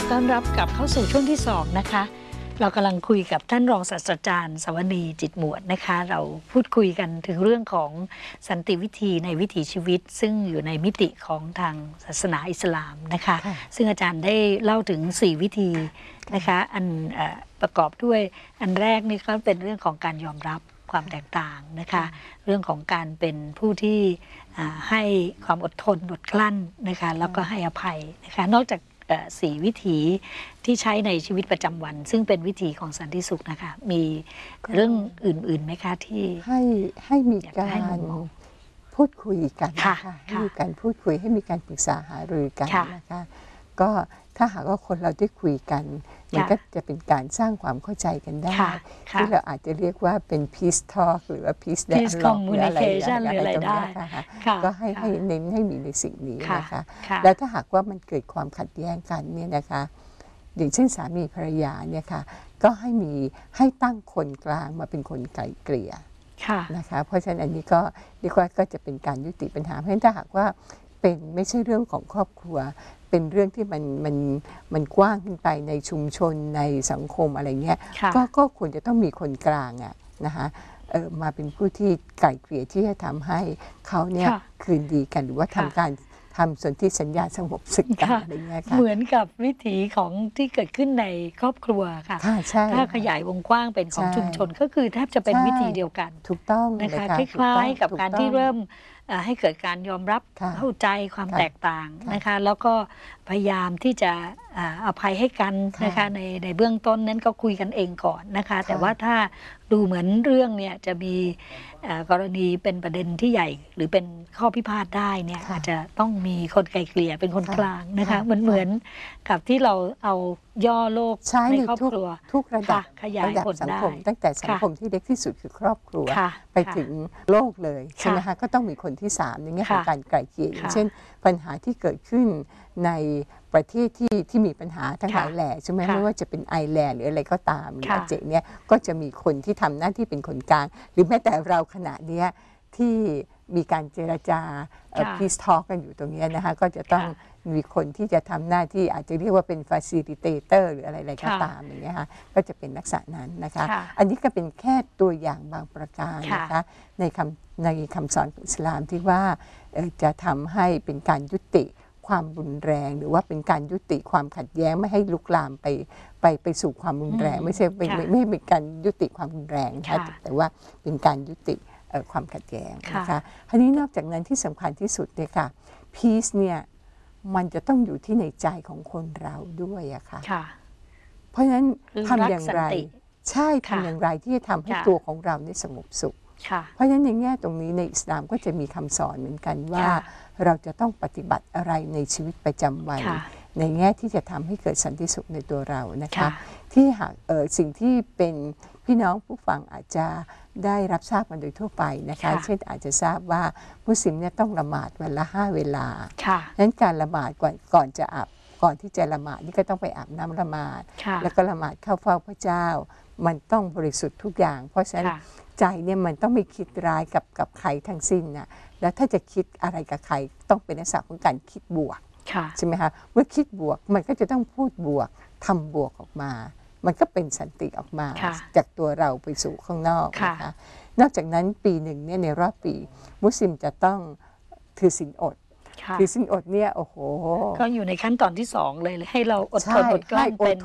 ต้อนรับกลับเข้าสู่ช่วงที่2นะคะเรากำลังคุยกับท่านรองศาสตราจารย์สวนีจิตหมวดนะคะเราพูดคุยกันถึงเรื่องของสันติวิธีในวิถีชีวิตซึ่งอยู่ในมิติของทางศาสนาอิสลามนะคะซึ่งอาจารย์ได้เล่าถึง4วิธีนะคะอันประกอบด้วยอันแรกนี่ก็เป็นเรื่องของการยอมรับความแตกต่างนะคะเรื่องของการเป็นผู้ที่ให้ความอดทนอดกลั้นนะคะแล้วก็ให้อภัยนะคะนอกจาก4วิถีที่ใช้ในชีวิตประจำวันซึ่งเป็นวิถีของสันติสุขนะคะมีเรื่องอื่นๆไหมคะที่ให้มีการพูดคุยกันนะคะให้มีการพูดคุยให้มีการปรึกษาหารือกันนะคะก็ถ้าหากว่าคนเราได้คุยกันมันก็จะเป็นการสร้างความเข้าใจกันได้ที่เราอาจจะเรียกว่าเป็น peace talk หรือว่า peace dialogue หรืออะไรตรงนี้ค่ะก็ให้เน้นให้มีในสิ่งนี้นะคะแล้วถ้าหากว่ามันเกิดความขัดแย้งกันเนี่ยนะคะอย่างเช่นสามีภรรยาเนี่ยค่ะก็ให้ตั้งคนกลางมาเป็นคนไกล่เกลี่ยนะคะเพราะฉะนั้นอันนี้ก็เรียกว่าก็จะเป็นการยุติปัญหาเพราะฉะนั้นถ้าหากว่าเป็นไม่ใช่เรื่องของครอบครัวเป็นเรื่องที่มันกว้างขึ้นไปในชุมชนในสังคมอะไรเงี้ยก็ควรจะต้องมีคนกลางอ่ะนะคะมาเป็นผู้ที่ไกล่เกลี่ยที่จะทำให้เขาเนี่ยคืนดีกันหรือว่าทำสนธิสัญญาสงบศึกกันอะไรเงี้ยค่ะเหมือนกับวิถีของที่เกิดขึ้นในครอบครัวค่ะถ้าขยายวงกว้างเป็นของชุมชนก็คือแทบจะเป็นวิธีเดียวกันถูกต้องนะคะคล้ายๆกับการที่เริ่มให้เกิดการยอมรับเข้าใจความแตกต่างนะคะแล้วก็พยายามที่จะอภัยให้กันนะคะในเบื้องต้นนั้นก็คุยกันเองก่อนนะคะแต่ว่าถ้าดูเหมือนเรื่องเนี่ยจะมีกรณีเป็นประเด็นที่ใหญ่หรือเป็นข้อพิพาทได้เนี่ยอาจจะต้องมีคนไกลเกลี่ยเป็นคนกลางนะคะเหมือนกับที่เราเอาย่อโลกในครอบครัวทุกระดับขยายผลได้ตั้งแต่สังคมที่เล็กที่สุดคือครอบครัวไปถึงโลกเลยใช่ไหมคะก็ต้องมีคนที่3ในแง่ของการไกล่เกลี่ยอย่างเช่นปัญหาที่เกิดขึ้นในประเทศที่มีปัญหาทั้งหลายแหล่ใช่ไหมไม่ว่าจะเป็นไอร์แลนด์หรืออะไรก็ตามหรืออาเจเนี่ยก็จะมีคนที่ทำหน้าที่เป็นคนกลางหรือแม้แต่เราขณะนี้ที่มีการเจรจาpeace talk กันอยู่ตรงนี้นะคะก็จะต้องมีคนที่จะทำหน้าที่อาจจะเรียกว่าเป็น facilitator หรืออะไรก็ตามอย่างเงี้ยค่ะก็จะเป็นลักษณะนั้นนะคะอันนี้ก็เป็นแค่ตัวอย่างบางประการนะคะในคำสอนอิสลามที่ว่าจะทำให้เป็นการยุติความรุนแรงหรือว่าเป็นการยุติความขัดแย้งไม่ให้ลุกลามไปสู่ความรุนแรงไม่ใช่ไม่เป็นการยุติความรุนแรงนะคะแต่ว่าเป็นการยุติความขัดแย้งนะคะทีนี้นอกจากนั้นที่สำคัญที่สุดเนี่ยค่ะ peace เนี่ยมันจะต้องอยู่ที่ในใจของคนเราด้วยอะค่ะเพราะฉะนั้นทำอย่างไรใช่ทำอย่างไรที่จะทำให้ตัวของเราเนี่ยสงบสุขเพราะฉะนั้นในแง่ตรงนี้ในอิสลามก็จะมีคำสอนเหมือนกันว่าเราจะต้องปฏิบัติอะไรในชีวิตประจำวันในแง่ที่จะทำให้เกิดสันติสุขในตัวเรานะคะที่หากสิ่งที่เป็นพี่น้องผู้ฟังอาจจะได้รับทราบมาโดยทั่วไปนะคะเช่นอาจจะทราบว่ามุสลิมเนี่ยต้องละหมาดวันละ5 เวลานั้นการละหมาดก่อนที่จะละหมาดนี่ก็ต้องไปอาบน้ำละหมาดแล้วก็ละหมาดเข้าเฝ้าพระเจ้ามันต้องบริสุทธิ์ทุกอย่างเพราะฉะนั้นใจเนี่ยมันต้องไม่คิดร้ายกับใครทั้งสิ้นนะแล้วถ้าจะคิดอะไรกับใครต้องเป็นลักษณะของการคิดบวกใช่ไหมคะเมื่อคิดบวกมันก็จะต้องพูดบวกทำบวกออกมามันก็เป็นสันติออกมาจากตัวเราไปสู่ข้างนอกนะคะนอกจากนั้นปีหนึ่งเนี่ยในรอบปีมุสลิมจะต้องถือศีลอดถือศีลอดเนี่ยโอ้โหก็อยู่ในขั้นตอนที่2เลยให้เราอดทนอดกลั้นเป็น